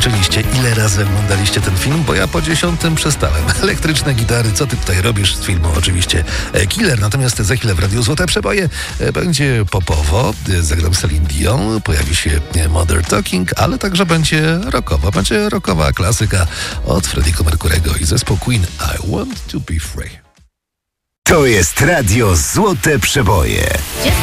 liczyliście, ile razy oglądaliście ten film, bo ja po 10 przestałem. Elektryczne gitary, co ty tutaj robisz z filmu? Oczywiście Killer, natomiast za chwilę w Radiu Złote Przeboje będzie popowo, zagram Celine Dion, pojawi się Mother Talking, ale także będzie rockowa klasyka od Freddie'ego Mercury'ego i zespół Queen I Want to Be Free. To jest Radio Złote Przeboje.